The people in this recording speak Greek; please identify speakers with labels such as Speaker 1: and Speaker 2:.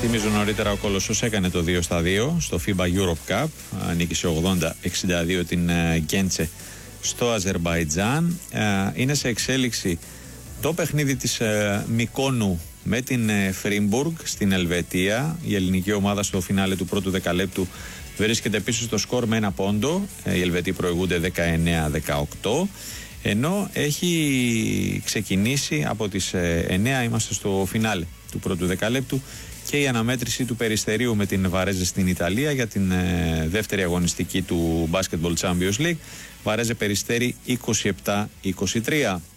Speaker 1: Θυμίζω νωρίτερα ο Κολοσσός έκανε το 2-2 στο FIBA Europe Cup. Νίκησε 80-62 την Γκέντσε στο Αζερμπαϊτζάν. Είναι σε εξέλιξη το παιχνίδι της Μικόνου με την Φρίμπουργκ στην Ελβετία. Η ελληνική ομάδα στο φινάλε του πρώτου δεκαλέπτου βρίσκεται πίσω στο σκορ με 1 πόντο. Οι Ελβετοί προηγούνται 19-18. Ενώ έχει ξεκινήσει από τις 9, είμαστε στο φινάλε του πρώτου δεκαλέπτου, και η αναμέτρηση του Περιστερίου με την Βαρέζε στην Ιταλία για την δεύτερη αγωνιστική του Basketball Champions League. Βαρέζε Περιστέρι 27-23.